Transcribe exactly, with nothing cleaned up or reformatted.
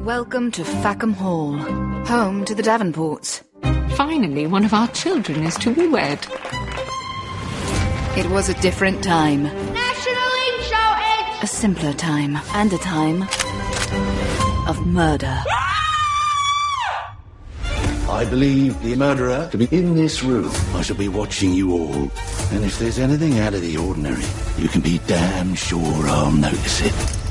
Welcome to Fackham Hall, home to the Davenports. Finally, one of our children is to be wed. It was a different time. National Insurance! A simpler time, and a time of murder. I believe the murderer to be in this room. I shall be watching you all. And if there's anything out of the ordinary, you can be damn sure I'll notice it.